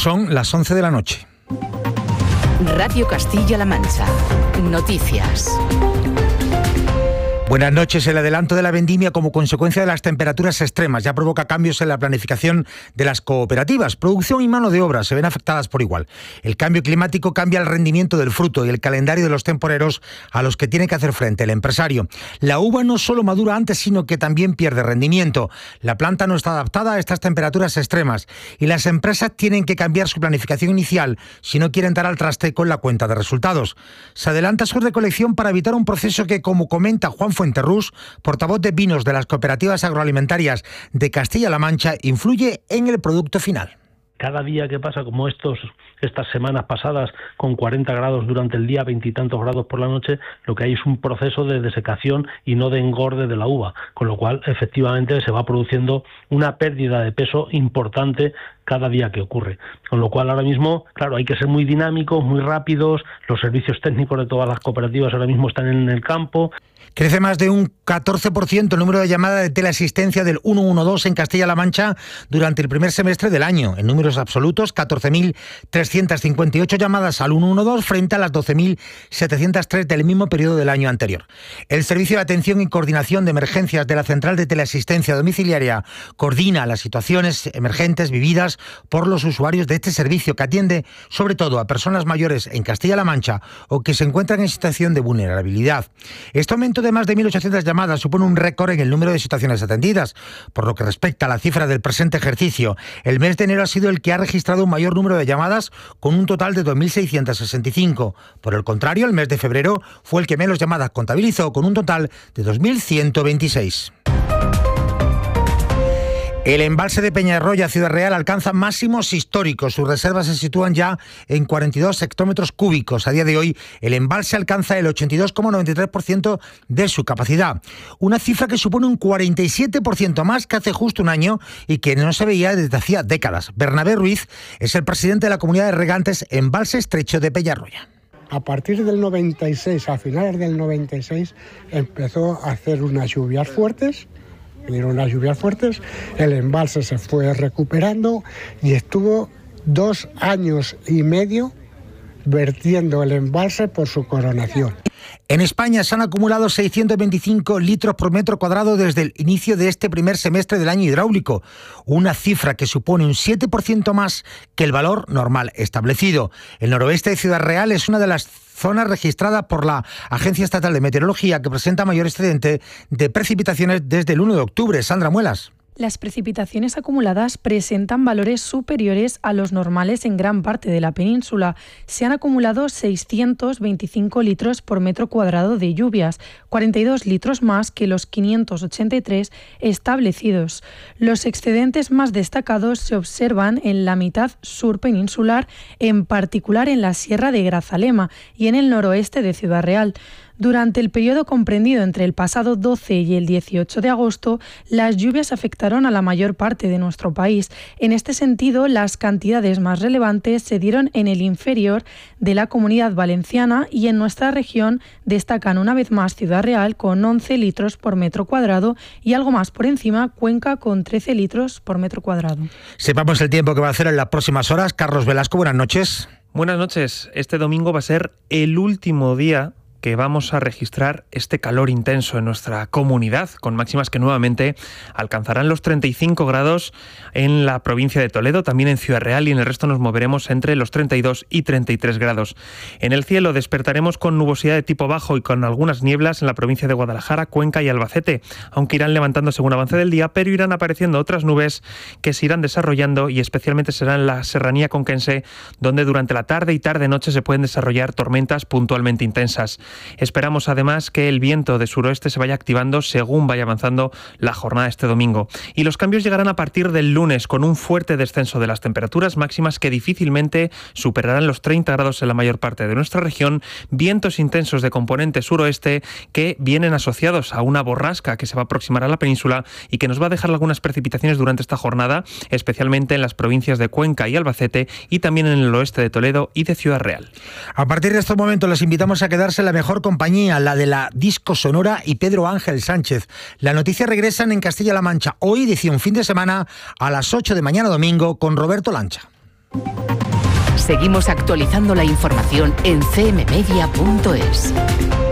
Son las 11 de la noche. Radio Castilla-La Mancha. Noticias. Buenas noches. El adelanto de la vendimia como consecuencia de las temperaturas extremas ya provoca cambios en la planificación de las cooperativas. Producción y mano de obra se ven afectadas por igual. El cambio climático cambia el rendimiento del fruto y el calendario de los temporeros a los que tiene que hacer frente el empresario. La uva no solo madura antes, sino que también pierde rendimiento. La planta no está adaptada a estas temperaturas extremas y las empresas tienen que cambiar su planificación inicial si no quieren dar al traste con la cuenta de resultados. Se adelanta su recolección para evitar un proceso que, como comenta Juan Fuenterrús, portavoz de vinos de las cooperativas agroalimentarias de Castilla-La Mancha, influye en el producto final. Cada día que pasa, como estas semanas pasadas, con 40 grados durante el día, 20 y tantos grados por la noche, lo que hay es un proceso de desecación y no de engorde de la uva, con lo cual efectivamente se va produciendo una pérdida de peso importante cada día que ocurre. Con lo cual ahora mismo, claro, hay que ser muy dinámicos, muy rápidos, los servicios técnicos de todas las cooperativas ahora mismo están en el campo. Crece más de un 14% el número de llamadas de teleasistencia del 112 en Castilla-La Mancha durante el primer semestre del año. En números absolutos, 14.358 llamadas al 112 frente a las 12.703 del mismo periodo del año anterior. El Servicio de Atención y Coordinación de Emergencias de la Central de Teleasistencia Domiciliaria coordina las situaciones emergentes vividas por los usuarios de este servicio, que atiende sobre todo a personas mayores en Castilla-La Mancha o que se encuentran en situación de vulnerabilidad. Este aumento de más de 1.800 llamadas supone un récord en el número de situaciones atendidas. Por lo que respecta a la cifra del presente ejercicio, el mes de enero ha sido el que ha registrado un mayor número de llamadas, con un total de 2.665. Por el contrario, el mes de febrero fue el que menos llamadas contabilizó, con un total de 2.126. El embalse de Peñarroya, Ciudad Real, alcanza máximos históricos. Sus reservas se sitúan ya en 42 hectómetros cúbicos. A día de hoy, el embalse alcanza el 82,93% de su capacidad. Una cifra que supone un 47% más que hace justo un año y que no se veía desde hacía décadas. Bernabé Ruiz es el presidente de la Comunidad de Regantes Embalse Estrecho de Peñarroya. A partir del 96, a finales del 96, empezó a hacer unas lluvias fuertes. Vinieron las lluvias fuertes, el embalse se fue recuperando y estuvo 2 años y medio vertiendo el embalse por su coronación. En España se han acumulado 625 litros por metro cuadrado desde el inicio de este primer semestre del año hidráulico, una cifra que supone un 7% más que el valor normal establecido. El noroeste de Ciudad Real es una de las zonas registradas por la Agencia Estatal de Meteorología que presenta mayor excedente de precipitaciones desde el 1 de octubre. Sandra Muelas. Las precipitaciones acumuladas presentan valores superiores a los normales en gran parte de la península. Se han acumulado 625 litros por metro cuadrado de lluvias, 42 litros más que los 583 establecidos. Los excedentes más destacados se observan en la mitad sur peninsular, en particular en la Sierra de Grazalema y en el noroeste de Ciudad Real. Durante el periodo comprendido entre el pasado 12 y el 18 de agosto, las lluvias afectaron a la mayor parte de nuestro país. En este sentido, las cantidades más relevantes se dieron en el inferior de la Comunidad Valenciana y en nuestra región destacan una vez más Ciudad Real con 11 litros por metro cuadrado y algo más por encima Cuenca con 13 litros por metro cuadrado. Sepamos el tiempo que va a hacer en las próximas horas. Carlos Velasco, buenas noches. Buenas noches. Este domingo va a ser el último día que vamos a registrar este calor intenso en nuestra comunidad, con máximas que nuevamente alcanzarán los 35 grados en la provincia de Toledo, también en Ciudad Real, y en el resto nos moveremos entre los 32 y 33 grados. En el cielo despertaremos con nubosidad de tipo bajo y con algunas nieblas en la provincia de Guadalajara, Cuenca y Albacete, aunque irán levantando según avance del día, pero irán apareciendo otras nubes que se irán desarrollando y especialmente será en la serranía conquense, donde durante la tarde y tarde-noche se pueden desarrollar tormentas puntualmente intensas. Esperamos además que el viento de suroeste se vaya activando según vaya avanzando la jornada este domingo. Y los cambios llegarán a partir del lunes con un fuerte descenso de las temperaturas máximas que difícilmente superarán los 30 grados en la mayor parte de nuestra región, vientos intensos de componente suroeste que vienen asociados a una borrasca que se va a aproximar a la península y que nos va a dejar algunas precipitaciones durante esta jornada, especialmente en las provincias de Cuenca y Albacete y también en el oeste de Toledo y de Ciudad Real. A partir de estos momentos les invitamos a quedarse en la mejor compañía, la de la Disco Sonora y Pedro Ángel Sánchez. Las noticias regresan en Castilla-La Mancha hoy, edición fin de semana, a las 8 de mañana domingo con Roberto Lancha. Seguimos actualizando la información en cmmedia.es.